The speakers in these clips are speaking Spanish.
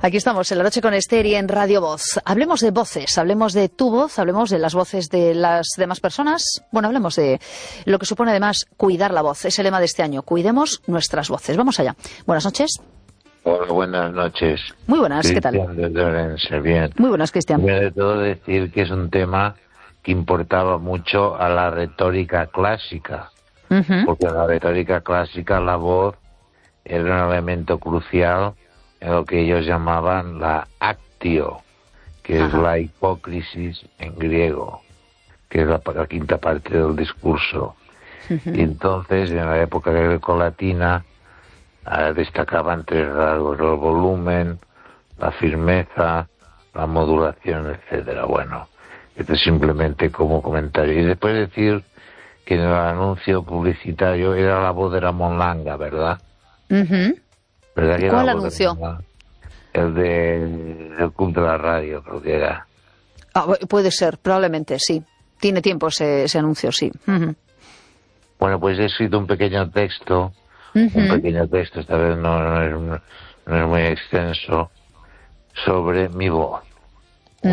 Aquí estamos en La Noche con Esther y en Radio Voz. Hablemos de voces, hablemos de tu voz, hablemos de las voces de las demás personas. Bueno, hablemos de lo que supone además cuidar la voz. Es el lema de este año. Cuidemos nuestras voces. Vamos allá. Buenas noches. Hola, buenas noches. Muy buenas, ¿qué tal? Cristian de Orense, bien. Muy buenas, Cristian. Primero de todo decir que es un tema que importaba mucho a la retórica clásica. Porque en la retórica clásica la voz era un elemento crucial en lo que ellos llamaban la actio, que es la hipócrisis en griego, que es la quinta parte del discurso. Y entonces, en la época grecolatina, destacaban tres rasgos: el volumen, la firmeza, la modulación, etcétera. Bueno, esto es simplemente como comentario. Y después decir que en el anuncio publicitario era la voz de Ramón Langa, ¿verdad? ¿Verdad que ¿Cuál era anuncio? El del Club de la Radio, creo que era. Puede ser, probablemente, sí. Tiene tiempo ese anuncio, sí. Bueno, pues he escrito un pequeño texto, esta vez no es muy extenso, sobre mi voz. Me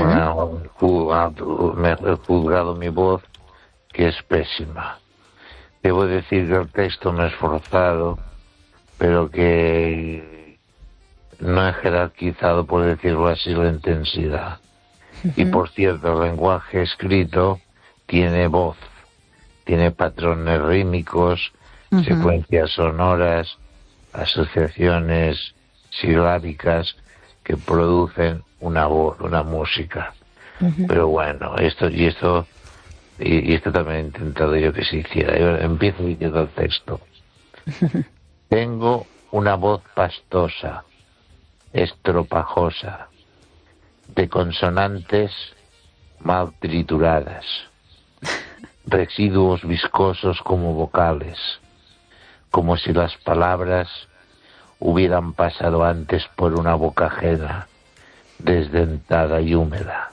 he juzgado mi voz, que es pésima. Debo decir que el texto me he esforzado, pero que no he jerarquizado, por decirlo así, la intensidad. Y por cierto, el lenguaje escrito tiene voz, tiene patrones rítmicos, secuencias sonoras, asociaciones silábicas que producen una voz, una música. Pero bueno, esto también he intentado yo que se hiciera. Yo empiezo diciendo el texto. Tengo una voz pastosa, estropajosa, de consonantes mal trituradas, residuos viscosos como vocales, como si las palabras hubieran pasado antes por una boca ajena, desdentada y húmeda.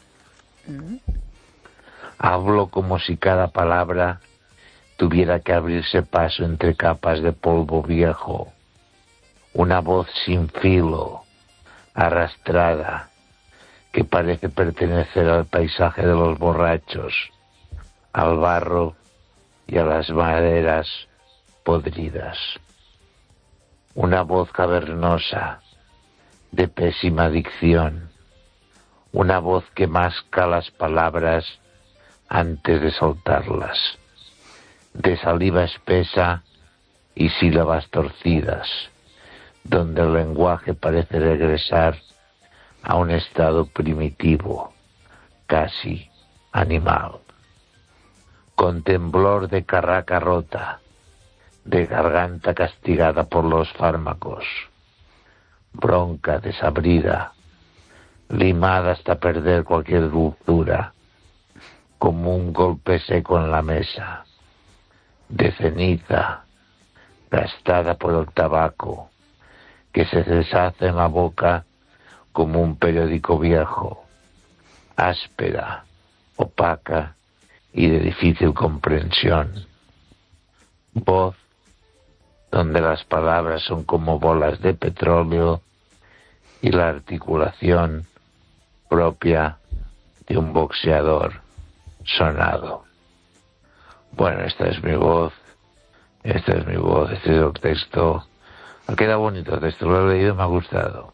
Hablo como si cada palabra tuviera que abrirse paso entre capas de polvo viejo. Una voz sin filo, arrastrada, que parece pertenecer al paisaje de los borrachos, al barro y a las maderas podridas. Una voz cavernosa, de pésima dicción. Una voz que masca las palabras antes de soltarlas, de saliva espesa y sílabas torcidas, donde el lenguaje parece regresar a un estado primitivo, casi animal. Con temblor de carraca rota, de garganta castigada por los fármacos, bronca desabrida, limada hasta perder cualquier dulzura, como un golpe seco en la mesa, de ceniza, gastada por el tabaco, que se deshace en la boca como un periódico viejo, áspera, opaca y de difícil comprensión. Voz donde las palabras son como bolas de petróleo y la articulación propia de un boxeador sonado. Bueno, esta es mi voz, este es el texto. Queda bonito el texto, lo he leído y me ha gustado.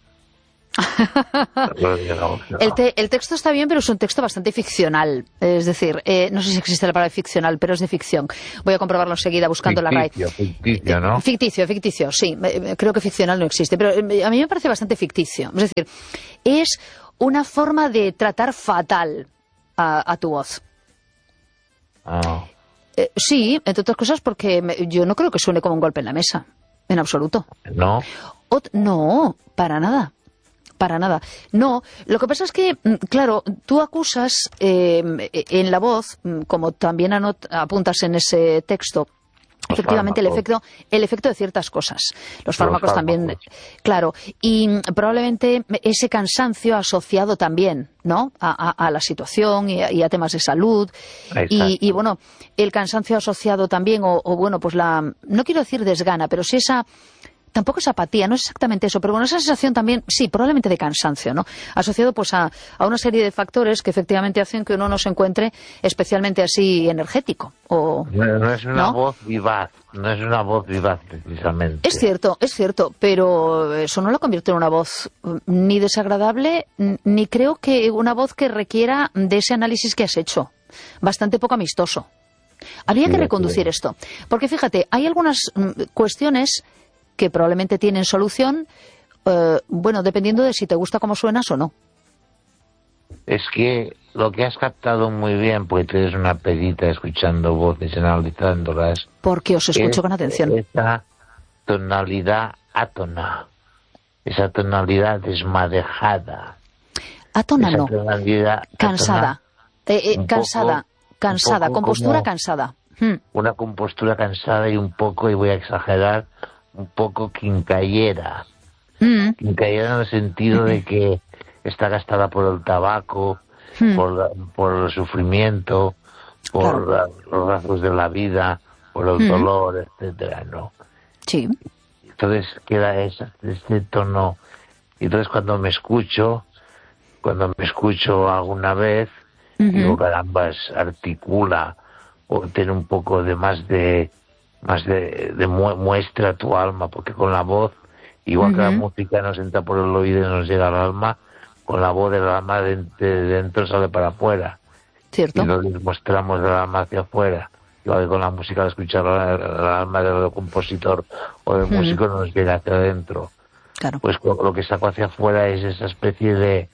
El texto está bien, pero es un texto bastante ficcional. Es decir, no sé si existe la palabra ficcional, pero es de ficción. Voy a comprobarlo enseguida buscando la RAE. Ficticio, ¿no? Ficticio, sí. Creo que ficcional no existe, pero a mí me parece bastante ficticio. Es decir, es una forma de tratar fatal a tu voz. Sí, entre otras cosas porque yo no creo que suene como un golpe en la mesa, en absoluto. ¿No? No, para nada. Para nada. No, lo que pasa es que, claro, tú acusas en la voz, como también apuntas en ese texto, efectivamente el efecto de ciertas cosas. Los fármacos también, claro, y probablemente ese cansancio asociado también, ¿no?, a la situación y a temas de salud. Y bueno, el cansancio asociado también, o bueno, pues no quiero decir desgana, pero sí esa tampoco es apatía, no es exactamente eso, pero bueno, esa sensación también, sí, probablemente de cansancio, ¿no? Asociado pues a una serie de factores que efectivamente hacen que uno no se encuentre especialmente así energético. No es una voz vivaz, no es una voz vivaz precisamente. Es cierto, pero eso no lo convierte en una voz ni desagradable, ni creo que una voz que requiera de ese análisis que has hecho. Bastante poco amistoso. Habría que reconducir esto. Porque fíjate, hay algunas cuestiones que probablemente tienen solución, bueno, dependiendo de si te gusta cómo suenas o no. Es que lo que has captado muy bien, porque tú eres una pedita escuchando voces y analizándolas. Porque os escucho con atención. Esa tonalidad átona, esa tonalidad desmadejada. Átona no. Cansada. Cansada, compostura cansada. Una compostura cansada y un poco, y voy a exagerar, un poco quincallera. Quincallera en el sentido de que está gastada por el tabaco, por el sufrimiento, por los rasgos de la vida, por el dolor, etcétera, ¿no? Sí. Entonces queda este tono. Y entonces cuando me escucho alguna vez, digo, caramba, articula o tiene un poco de más de muestra tu alma, porque con la voz, igual que la música nos entra por el oído y nos llega al alma, con la voz del alma de dentro sale para afuera. Cierto. Y lo mostramos del alma hacia afuera. Igual que con la música, al escuchar el alma del compositor o del músico nos llega hacia adentro. Claro. Pues lo que saco hacia afuera es esa especie de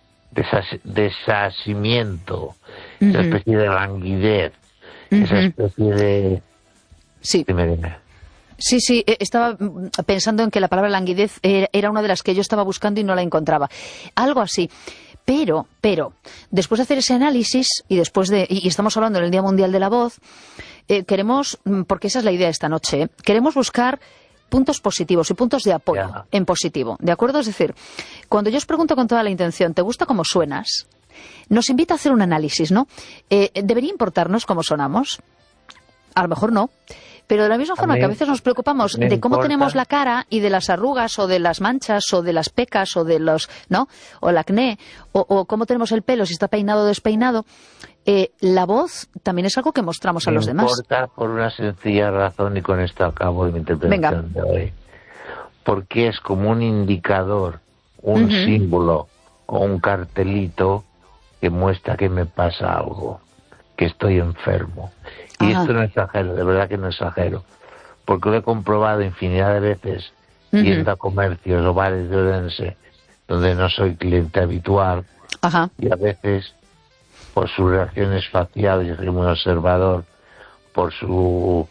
desasimiento, esa especie de languidez, esa especie de... Sí. Dime. Sí, estaba pensando en que la palabra languidez era una de las que yo estaba buscando y no la encontraba. Algo así. Pero, después de hacer ese análisis y y estamos hablando del Día Mundial de la Voz, queremos, porque esa es la idea de esta noche, queremos buscar puntos positivos y puntos de apoyo en positivo, ¿de acuerdo? Es decir, cuando yo os pregunto con toda la intención, ¿te gusta cómo suenas? Nos invita a hacer un análisis, ¿no? ¿Debería importarnos cómo sonamos? A lo mejor no. Pero de la misma forma que a veces nos preocupamos de cómo tenemos la cara y de las arrugas o de las manchas o de las pecas o de los, ¿no? O el acné o cómo tenemos el pelo, si está peinado o despeinado, la voz también es algo que mostramos a los demás. Me importa por una sencilla razón, y con esto acabo de mi intervención de hoy. Porque es como un indicador, un símbolo o un cartelito que muestra que me pasa algo, que estoy enfermo. Y esto no exagero, de verdad que no exagero, porque lo he comprobado infinidad de veces yendo a comercios o bares de Orense, donde no soy cliente habitual, y a veces, por sus reacciones faciales, yo soy muy observador, por su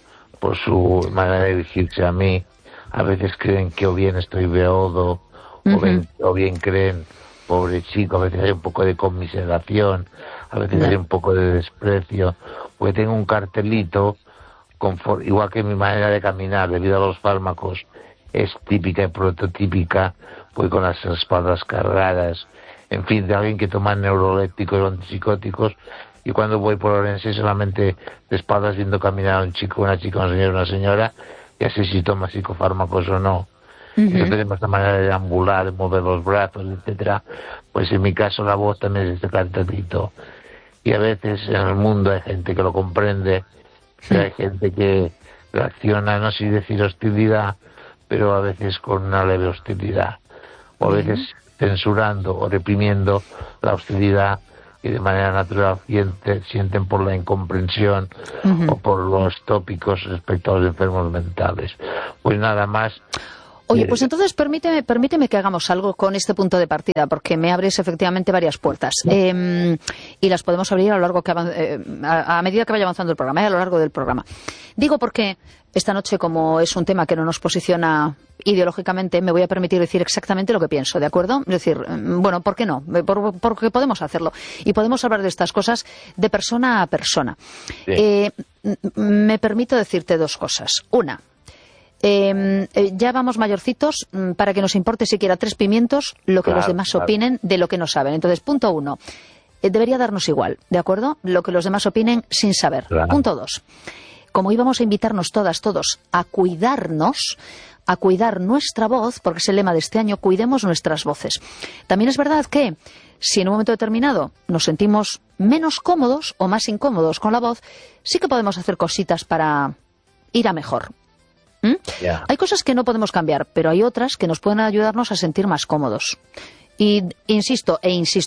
manera de dirigirse a mí, a veces creen que o bien estoy beodo, o bien creen, pobre chico, a veces hay un poco de conmiseración, a veces hay un poco de desprecio, porque tengo un cartelito, igual que mi manera de caminar, debido a los fármacos, es típica y prototípica, voy con las espaldas cargadas, en fin, de alguien que toma neurolépticos o antipsicóticos, y cuando voy por Orense solamente de espaldas viendo caminar a un chico, una chica, un señor, una señora, ya sé si toma psicofármacos o no. Entonces tenemos esta manera de ambular, de mover los brazos, etcétera. Pues en mi caso la voz también es este cartelito. Y a veces en el mundo hay gente que lo comprende, pero hay gente que reacciona, no sé decir hostilidad, pero a veces con una leve hostilidad, o a veces censurando o reprimiendo la hostilidad que de manera natural sienten por la incomprensión o por los tópicos respecto a los enfermos mentales. Pues nada más. Oye, pues entonces permíteme que hagamos algo con este punto de partida, porque me abres efectivamente varias puertas. Y las podemos abrir a lo largo a medida que vaya avanzando el programa, a lo largo del programa. Digo porque esta noche, como es un tema que no nos posiciona ideológicamente, me voy a permitir decir exactamente lo que pienso, ¿de acuerdo? Es decir, bueno, ¿por qué no? Porque podemos hacerlo. Y podemos hablar de estas cosas de persona a persona. Me permito decirte dos cosas. Una, ya vamos mayorcitos para que nos importe siquiera 3 pimientos lo que los demás opinen de lo que no saben. Entonces, punto 1, debería darnos igual, ¿de acuerdo? Lo que los demás opinen sin saber. Punto 2, como íbamos a invitarnos todos a cuidarnos, a cuidar nuestra voz, porque es el lema de este año, cuidemos nuestras voces. También es verdad que si en un momento determinado nos sentimos menos cómodos o más incómodos con la voz, sí que podemos hacer cositas para ir a mejor. Yeah. Hay cosas que no podemos cambiar, pero hay otras que nos pueden ayudarnos a sentir más cómodos. Y insisto,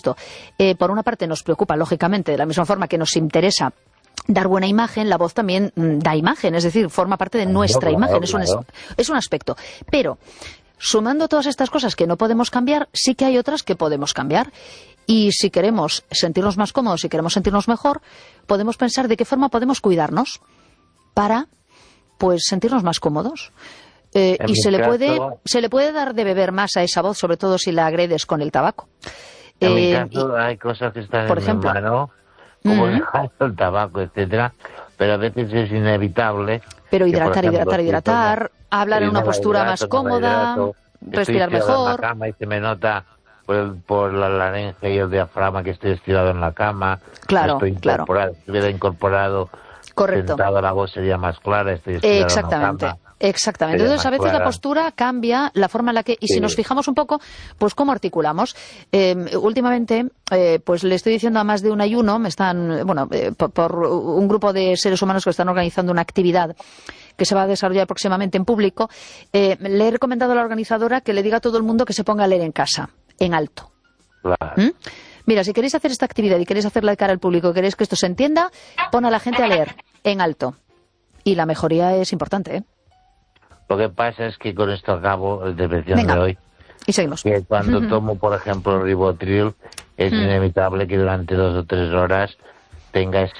por una parte nos preocupa, lógicamente, de la misma forma que nos interesa dar buena imagen, la voz también da imagen, es decir, forma parte de nuestra imagen, es un aspecto. Pero, sumando todas estas cosas que no podemos cambiar, sí que hay otras que podemos cambiar. Y si queremos sentirnos más cómodos, si queremos sentirnos mejor, podemos pensar de qué forma podemos cuidarnos para, pues, sentirnos más cómodos. Y se le puede dar de beber más a esa voz, sobre todo si la agredes con el tabaco. En mi caso hay cosas que están por en ejemplo, mi mano, como dejar el tabaco, etcétera, pero a veces es inevitable. Pero que, por ejemplo, hidratar, hablar en una postura más cómoda, respirar mejor. En la cama y se me nota por la laringe y el diafragma que estoy estirado en la cama. Claro. Si hubiera incorporado, correcto, sentado, la voz sería más clara, estoy estirado en la cama. Exactamente. Entonces, a veces la postura cambia, la forma en la que... Y si nos fijamos un poco, pues cómo articulamos. Últimamente, pues le estoy diciendo a más de un ayuno, me están, por un grupo de seres humanos que están organizando una actividad que se va a desarrollar próximamente en público, le he recomendado a la organizadora que le diga a todo el mundo que se ponga a leer en casa, en alto. Claro. Mira, si queréis hacer esta actividad y queréis hacerla de cara al público, queréis que esto se entienda, pon a la gente a leer en alto. Y la mejoría es importante, ¿eh? Lo que pasa es que con esto acabo el depresión de hoy. Y seguimos. Que cuando tomo, por ejemplo, el Rivotril, es inevitable que durante 2 o 3 horas tenga ese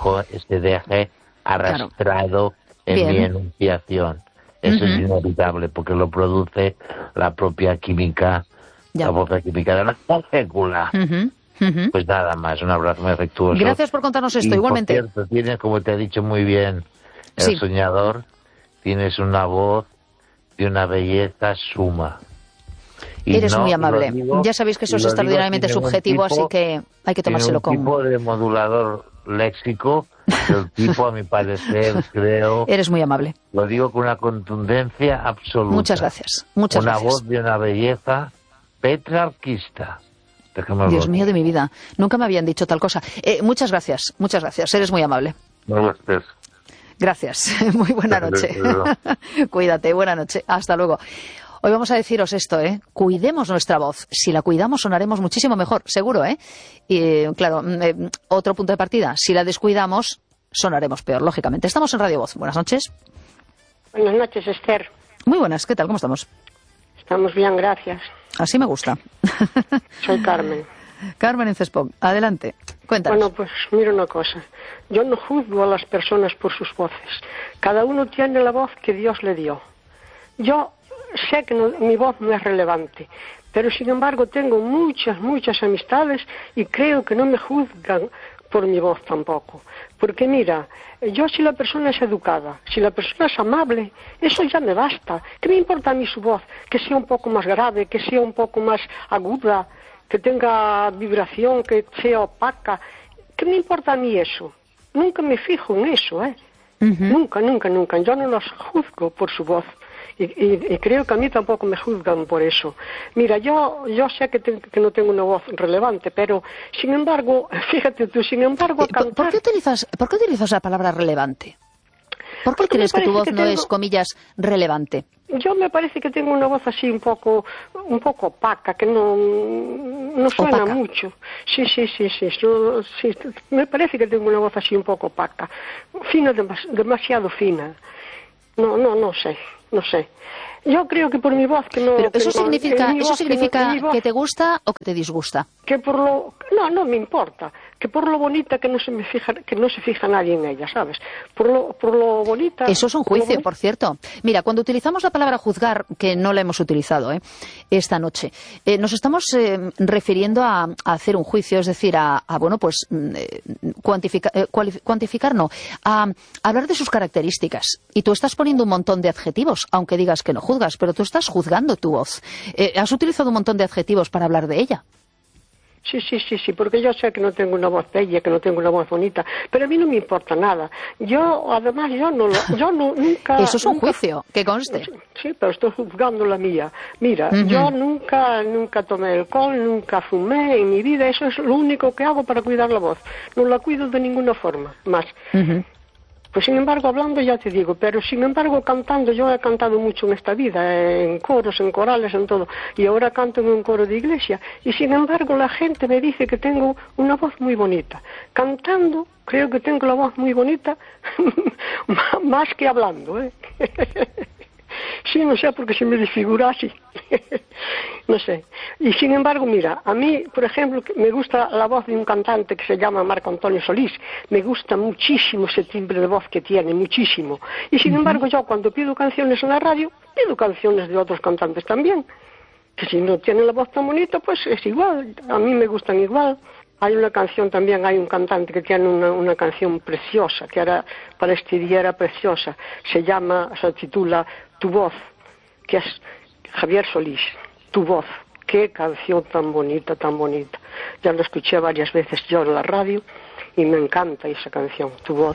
deje arrastrado en mi enunciación. Eso es inevitable porque lo produce la propia química, la propia química de la molécula. Pues nada más, un abrazo muy afectuoso. Gracias por contarnos esto, igualmente. Por cierto, tienes, como te ha dicho muy bien el soñador, tienes una voz de una belleza suma. Y eres muy amable. Ya sabéis que eso es extraordinariamente subjetivo, así que hay que tomárselo con... un tipo de modulador léxico, el tipo, a mi parecer, creo... Eres muy amable. Lo digo con una contundencia absoluta. Muchas gracias. Muchas una gracias. Voz de una belleza petrarquista. Dios mío de mi vida. Nunca me habían dicho tal cosa. Muchas gracias. Muchas gracias. Eres muy amable. No, gracias. Muy buena noche. Cuídate. Buena noche. Hasta luego. Hoy vamos a deciros esto, cuidemos nuestra voz. Si la cuidamos sonaremos muchísimo mejor, seguro, Y claro, otro punto de partida. Si la descuidamos, sonaremos peor, lógicamente. Estamos en Radio Voz. Buenas noches. Buenas noches, Esther. Muy buenas. ¿Qué tal? ¿Cómo estamos? Estamos bien, gracias. Así me gusta. Soy Carmen. Carmen en Cespón. Adelante. Cuéntanos. Bueno, pues mira una cosa. Yo no juzgo a las personas por sus voces. Cada uno tiene la voz que Dios le dio. Yo sé que mi voz no es relevante, pero sin embargo tengo muchas amistades y creo que no me juzgan por mi voz tampoco. Porque mira, yo si la persona es educada, si la persona es amable, eso ya me basta. ¿Qué me importa a mí su voz? Que sea un poco más grave, que sea un poco más aguda, que tenga vibración, que sea opaca. ¿Qué me importa a mí eso? Nunca me fijo en eso, Nunca. Yo no los juzgo por su voz. Y creo que a mí tampoco me juzgan por eso. Mira, yo sé que no tengo una voz relevante, pero, sin embargo, fíjate tú, cantar... ¿Por qué utilizas la palabra relevante? ¿Por qué crees que tu voz no es, comillas, relevante? Yo me parece que tengo una voz así un poco opaca, que no suena opaca. Mucho. Sí. Me parece que tengo una voz así un poco opaca. Fina, demasiado fina. No sé. Yo creo que por mi voz que no... Pero eso significa que te gusta o que te disgusta. Que por lo... No me importa. Que por lo bonita que no se fija nadie en ella, ¿sabes? Por lo bonita... Eso es un juicio, por cierto. Mira, cuando utilizamos la palabra juzgar, que no la hemos utilizado esta noche, nos estamos refiriendo a hacer un juicio, es decir, cuantificar no, a hablar de sus características. Y tú estás poniendo un montón de adjetivos, aunque digas que no juzgas, pero tú estás juzgando tu voz. Has utilizado un montón de adjetivos para hablar de ella. Sí, porque yo sé que no tengo una voz bella, que no tengo una voz bonita, pero a mí no me importa nada. Además, nunca... Eso es un juicio, que conste. Sí, pero estoy juzgando la mía. Mira, yo nunca tomé alcohol, nunca fumé en mi vida, eso es lo único que hago para cuidar la voz. No la cuido de ninguna forma, más. Pues sin embargo, hablando ya te digo, pero sin embargo cantando, yo he cantado mucho en esta vida, en coros, en corales, en todo, y ahora canto en un coro de iglesia, y sin embargo la gente me dice que tengo una voz muy bonita. Cantando, creo que tengo la voz muy bonita, más que hablando, ¿eh? Sí, no sé, porque se me desfigura así. No sé. Y sin embargo, mira, a mí, por ejemplo, me gusta la voz de un cantante que se llama Marco Antonio Solís. Me gusta muchísimo ese timbre de voz que tiene, muchísimo. Y sin embargo, yo cuando pido canciones en la radio, pido canciones de otros cantantes también. Que si no tienen la voz tan bonita, pues es igual. A mí me gustan igual. Hay una canción también, hay un cantante que tiene una canción preciosa, que era, para este día era preciosa. Se titula Tu voz, que es Javier Solís. Tu voz. Qué canción tan bonita, tan bonita. Ya lo escuché varias veces yo en la radio y me encanta esa canción, Tu voz.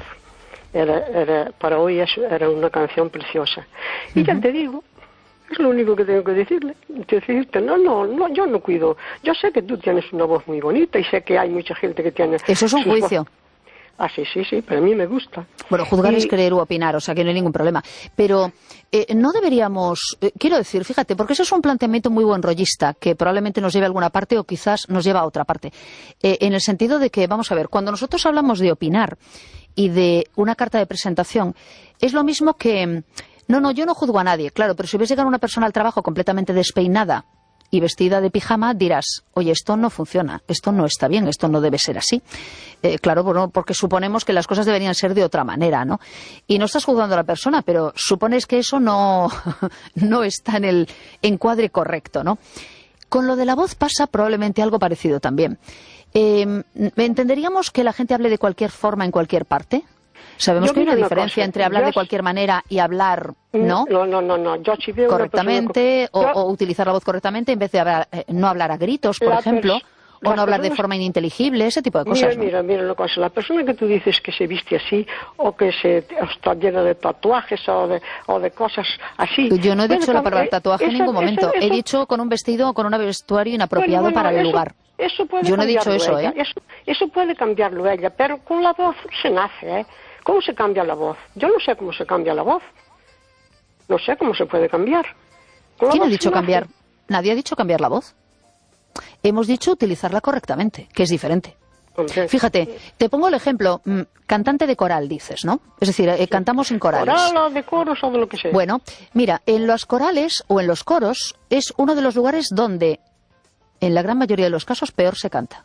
Para hoy era una canción preciosa. Y ya te digo, es lo único que tengo que decirte, no, yo no cuido. Yo sé que tú tienes una voz muy bonita y sé que hay mucha gente que tiene... Eso es un juicio. Sí, pero a mí me gusta. Bueno, juzgar es creer u opinar, o sea que no hay ningún problema. Pero no deberíamos, quiero decir, fíjate, porque eso es un planteamiento muy buen rollista, que probablemente nos lleve a alguna parte o quizás nos lleva a otra parte. En el sentido de que, vamos a ver, cuando nosotros hablamos de opinar y de una carta de presentación, es lo mismo que... No, yo no juzgo a nadie, claro, pero si ves llegar una persona al trabajo completamente despeinada y vestida de pijama, dirás, oye, esto no funciona, esto no está bien, esto no debe ser así. Claro, bueno, porque suponemos que las cosas deberían ser de otra manera, ¿no? Y no estás juzgando a la persona, pero supones que eso no está en el encuadre correcto, ¿no? Con lo de la voz pasa probablemente algo parecido también. ¿Entenderíamos que la gente hable de cualquier forma en cualquier parte? Sabemos que hay una diferencia entre hablar de cualquier manera y hablar, ¿no? No. Yo si veo correctamente o utilizar la voz correctamente en vez de no hablar a gritos, por ejemplo, o no hablar de forma ininteligible, ese tipo de cosas. Mira una cosa. La persona que tú dices que se viste así o que está llena de tatuajes o de cosas así. Yo no he dicho la palabra tatuaje en ningún momento. He dicho con un vestido o con un vestuario inapropiado para el lugar. Yo no he dicho eso, ¿eh? Eso puede cambiarlo ella, pero con la voz se nace, ¿eh? ¿Cómo se cambia la voz? Yo no sé cómo se cambia la voz. No sé cómo se puede cambiar. ¿Quién ha dicho cambiar? Nadie ha dicho cambiar la voz. Hemos dicho utilizarla correctamente, que es diferente. Hombre. Fíjate, te pongo el ejemplo, cantante de coral, dices, ¿no? Es decir, cantamos en corales. Coral o de coros o de lo que sea. Bueno, mira, en los corales o en los coros es uno de los lugares donde, en la gran mayoría de los casos, peor se canta.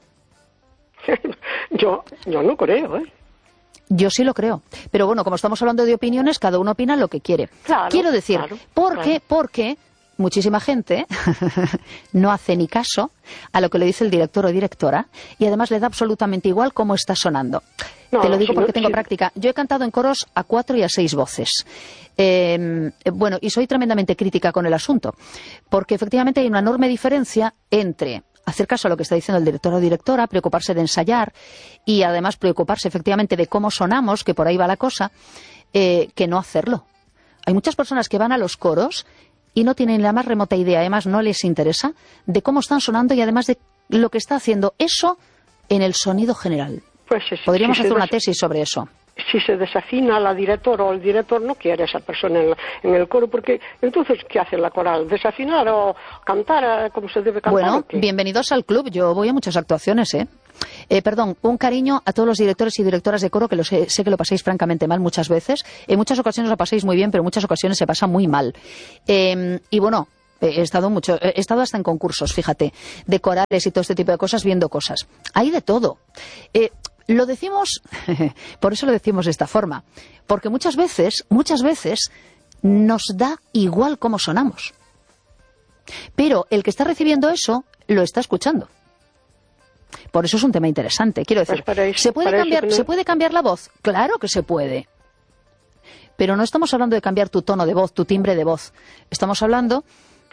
Yo no creo, ¿eh? Yo sí lo creo. Pero bueno, como estamos hablando de opiniones, cada uno opina lo que quiere. Claro, quiero decir, claro. Porque muchísima gente no hace ni caso a lo que le dice el director o directora y además le da absolutamente igual cómo está sonando. Te lo digo porque tengo práctica. Yo he cantado en coros a 4 y a 6 voces. Bueno, y soy tremendamente crítica con el asunto, porque efectivamente hay una enorme diferencia entre hacer caso a lo que está diciendo el director o directora, preocuparse de ensayar y además preocuparse efectivamente de cómo sonamos, que por ahí va la cosa, que no hacerlo. Hay muchas personas que van a los coros y no tienen la más remota idea, además no les interesa, de cómo están sonando y además de lo que está haciendo eso en el sonido general. Pues podríamos hacer una tesis sobre eso. Si se desafina la directora o el director, no quiere a esa persona en el coro, porque entonces, ¿qué hace la coral? ¿Desafinar o cantar como se debe cantar? Bueno, bienvenidos al club. Yo voy a muchas actuaciones, perdón, un cariño a todos los directores y directoras de coro, que sé que lo pasáis francamente mal muchas veces. En muchas ocasiones lo pasáis muy bien, pero en muchas ocasiones se pasa muy mal. Y bueno, he estado hasta en concursos, fíjate, de corales y todo este tipo de cosas, viendo cosas. Hay de todo. Lo decimos, por eso lo decimos de esta forma, porque muchas veces nos da igual cómo sonamos. Pero el que está recibiendo eso lo está escuchando. Por eso es un tema interesante. Quiero decir, pues ¿se puede cambiar la voz? Claro que se puede. Pero no estamos hablando de cambiar tu tono de voz, tu timbre de voz. Estamos hablando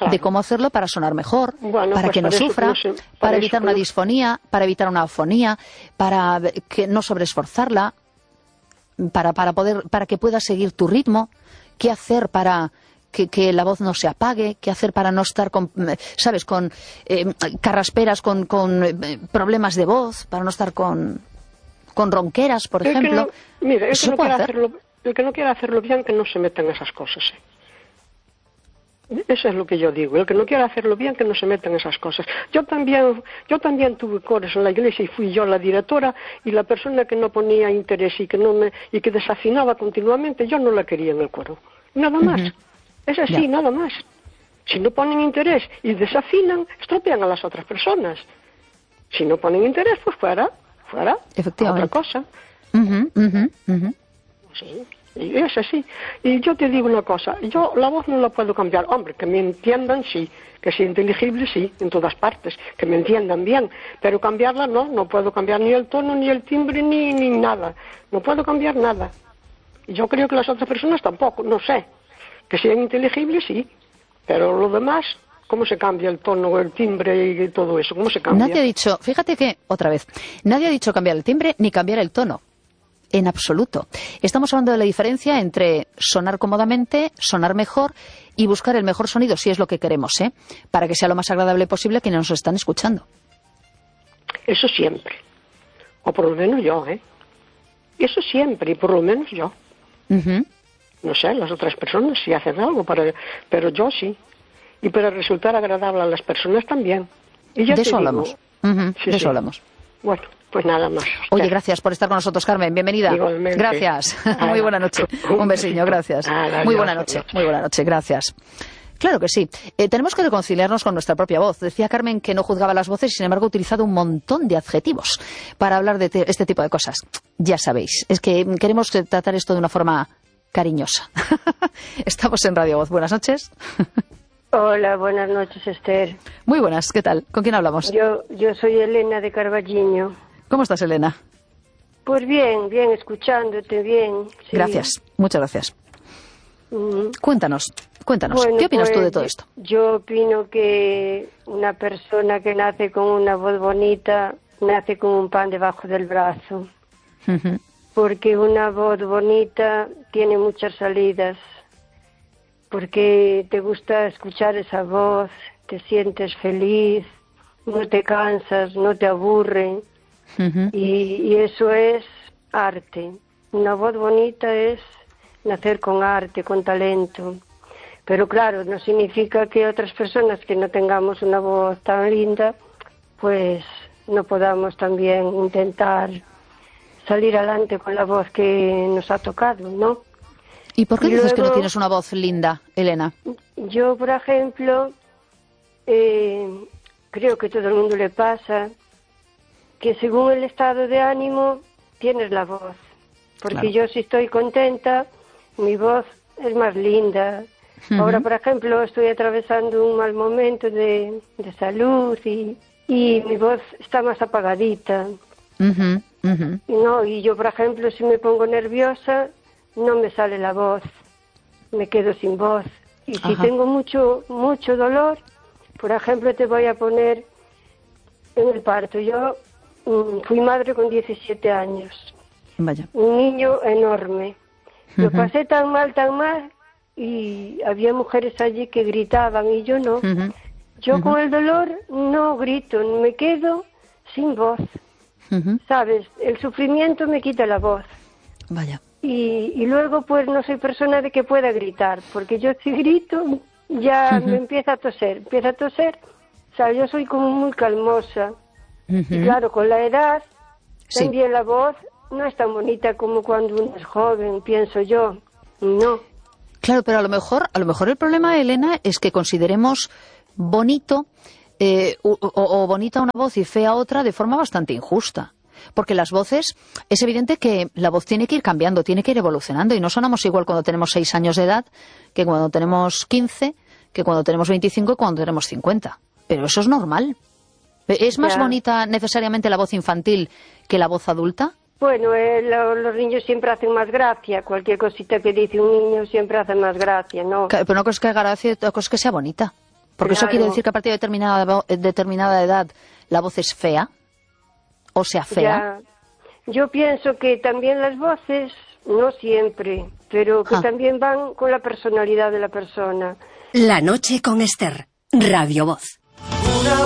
de cómo hacerlo para sonar mejor, Bueno, para pues que no sufra, para evitar una eso- disfonía, para evitar una afonía, para que no sobreesforzarla, para que pueda seguir tu ritmo. ¿Qué hacer para que la voz no se apague? ¿Qué hacer para no estar con, sabes, con carrasperas, con problemas de voz, para no estar con ronqueras, por ejemplo? Mira, Eso se puede hacer. el que no quiera hacerlo bien, que no se meta en esas cosas. Eso es lo que yo digo. El que no quiera hacerlo bien, que no se meta en esas cosas. Yo también tuve coros en la iglesia y fui yo la directora, y la persona que no ponía interés y que desafinaba continuamente, yo no la quería en el coro. Nada más. Es así, nada más. Si no ponen interés y desafinan, estropean a las otras personas. Si no ponen interés, pues fuera, Efectivamente. otra cosa. Sí, y es así. Y yo te digo una cosa, yo la voz no la puedo cambiar. Hombre, que me entiendan, sí, que sea inteligible, sí, en todas partes, que me entiendan bien, pero cambiarla no puedo cambiar ni el tono, ni el timbre, ni nada. No puedo cambiar nada. Y yo creo que las otras personas tampoco, no sé. Que sean inteligibles, sí, pero lo demás, ¿cómo se cambia el tono, el timbre y todo eso? ¿Cómo se cambia? Nadie ha dicho, fíjate que, otra vez, nadie ha dicho cambiar el timbre ni cambiar el tono. En absoluto. Estamos hablando de la diferencia entre sonar cómodamente, sonar mejor y buscar el mejor sonido, si es lo que queremos, para que sea lo más agradable posible a quienes nos están escuchando. Eso siempre. O por lo menos yo, Eso siempre, y por lo menos yo. No sé, las otras personas si hacen algo, pero yo sí. Y para resultar agradable a las personas también. Y ya de te eso digo, hablamos. De eso hablamos. Bueno, pues nada más. Oye, gracias por estar con nosotros, Carmen. Bienvenida. Igualmente. Gracias. Muy buena noche. Un besiño, gracias. Muy buena noche. Muy buena noche, gracias. Claro que sí. Tenemos que reconciliarnos con nuestra propia voz. Decía Carmen que no juzgaba las voces y, sin embargo, ha utilizado un montón de adjetivos para hablar de este tipo de cosas. Ya sabéis, es que queremos tratar esto de una forma cariñosa. Estamos en Radio Voz. Buenas noches. Hola, buenas noches, Esther. Muy buenas, ¿qué tal? ¿Con quién hablamos? Yo soy Elena de Carballiño. ¿Cómo estás, Elena? Pues bien, escuchándote bien. Sí. Gracias, muchas gracias. Cuéntanos, bueno, ¿qué opinas pues, tú de todo esto? Yo opino que una persona que nace con una voz bonita, nace con un pan debajo del brazo. Porque una voz bonita tiene muchas salidas. Porque te gusta escuchar esa voz, te sientes feliz, no te cansas, no te aburre. Y eso es arte. Una voz bonita es nacer con arte, con talento. Pero claro, no significa que otras personas que no tengamos una voz tan linda, pues no podamos también intentar salir adelante con la voz que nos ha tocado, ¿no? ¿Y por qué dices que no tienes una voz linda, Elena? Yo, por ejemplo, creo que a todo el mundo le pasa que según el estado de ánimo tienes la voz. Porque claro. Yo si estoy contenta, mi voz es más linda. Ahora, por ejemplo, estoy atravesando un mal momento de salud y mi voz está más apagadita. Y yo, por ejemplo, si me pongo nerviosa, no me sale la voz, me quedo sin voz. Y si tengo mucho dolor, por ejemplo, te voy a poner en el parto. Yo fui madre con 17 años. Vaya. Un niño enorme. Lo pasé tan mal, y había mujeres allí que gritaban y yo no. Yo con el dolor no grito, me quedo sin voz. ¿Sabes? El sufrimiento me quita la voz. Vaya. Y luego pues no soy persona de que pueda gritar, porque yo si grito ya me empieza a toser. O sea, yo soy como muy calmosa. Y claro, con la edad también la voz no es tan bonita como cuando uno es joven, pienso yo. No. Claro, pero a lo mejor el problema, Elena, es que consideremos bonito o bonita una voz y fea otra de forma bastante injusta. Porque las voces, es evidente que la voz tiene que ir cambiando, tiene que ir evolucionando y no sonamos igual cuando tenemos 6 años de edad que cuando tenemos 15, que cuando tenemos 25 y cuando tenemos 50. Pero eso es normal. ¿Es más bonita necesariamente la voz infantil que la voz adulta? Bueno, los niños siempre hacen más gracia. Cualquier cosita que dice un niño siempre hace más gracia, ¿no? Pero no es que haga gracia, otra cosa es que sea bonita. Porque eso quiere decir que a partir de determinada edad la voz es fea, o sea, fea. Ya. Yo pienso que también las voces, no siempre, pero que también van con la personalidad de la persona. La noche con Esther, Radio Voz.